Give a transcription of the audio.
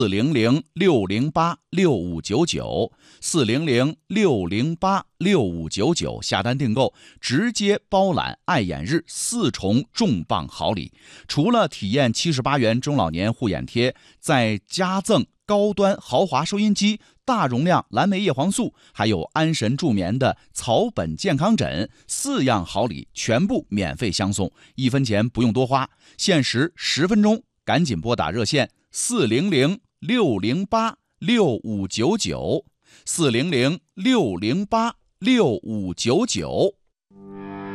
400-608-6599，400-608-6599，下单订购，直接包揽爱眼日4重重磅好礼。除了体验78元中老年护眼贴，再加赠高端豪华收音机、大容量蓝莓叶黄素，还有安神助眠的草本健康枕，4样好礼全部免费相送，1分钱不用多花，限时10分钟，赶紧拨打热线400-608-6599，400-608-6599。